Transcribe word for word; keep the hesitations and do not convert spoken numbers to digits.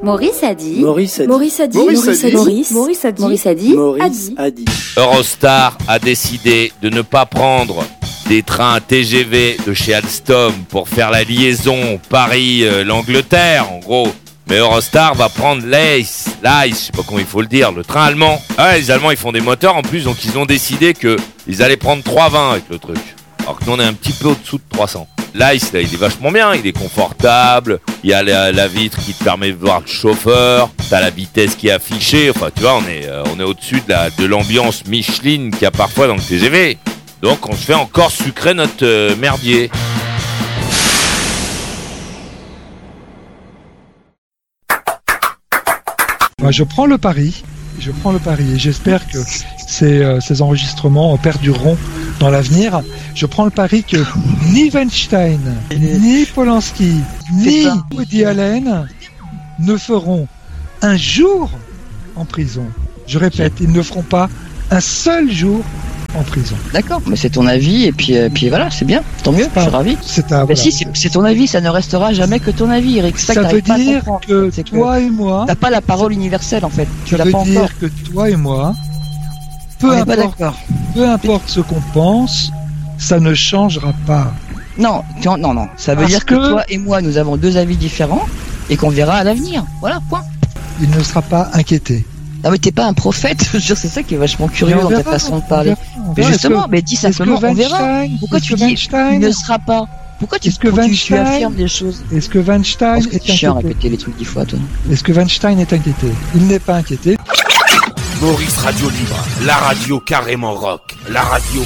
Maurice a dit. Maurice a dit. Maurice a dit. Maurice a dit. Maurice, Maurice a dit. Maurice a dit. Maurice a dit. Eurostar a décidé de ne pas prendre des trains T G V de chez Alstom pour faire la liaison Paris-l'Angleterre, en gros. Mais Eurostar va prendre l'Ace, l'Ice, je sais pas comment il faut le dire, le train allemand. Ah, les Allemands, ils font des moteurs en plus, donc ils ont décidé qu'ils allaient prendre trois vingt avec le truc. Alors que nous, on est un petit peu au-dessous de trois cents. L'Ice, là, il est vachement bien, il est confortable, il y a la, la vitre qui te permet de voir le chauffeur, t'as la vitesse qui est affichée, enfin, tu vois, on est, euh, on est au-dessus de, la, de l'ambiance Micheline qu'il y a parfois dans le T G V. Donc, on se fait encore sucrer notre euh, merdier. Moi, je prends le pari, je prends le pari et j'espère que ces, euh, ces enregistrements perdureront dans l'avenir. Je prends le pari que ni Weinstein, ni Polanski, ni Woody Allen ne feront un jour en prison. Je répète, ils ne feront pas un seul jour en prison. D'accord, mais c'est ton avis et puis, euh, puis voilà, c'est bien, tant mieux, pas, je suis ravi. C'est un, mais voilà. si, c'est, c'est ton avis, ça ne restera jamais que ton avis, Eric. Ça, ça veut dire que c'est toi que et moi... T'as pas la parole universelle en fait, tu ça l'as veut pas dire encore. que toi et moi, peu On est pas importe, d'accord. peu importe ce qu'on pense, ça ne changera pas. Non, tu- non, non, ça veut Parce dire que... que- toi et moi, nous avons deux avis différents et qu'on verra à l'avenir. Voilà, point. Il ne sera pas inquiété. Non mais t'es pas un prophète, je veux dire, c'est ça qui est vachement curieux Mais on dans ta verra, façon de on parler. verra, on Mais verra. justement, Est-ce que- mais dis est-ce que simplement, on verra. Weinstein- Pourquoi est-ce tu que dis Weinstein- il ne sera pas? Pourquoi tu, Est-ce que pourquoi tu, tu Weinstein- affirmes des choses? Est-ce que Weinstein Parce que est c'est chiant à inquiété répéter les trucs dix fois, toi. Est-ce que Weinstein est inquiété? Il n'est pas inquiété. Maurice Radio Libre, la radio carrément rock, la radio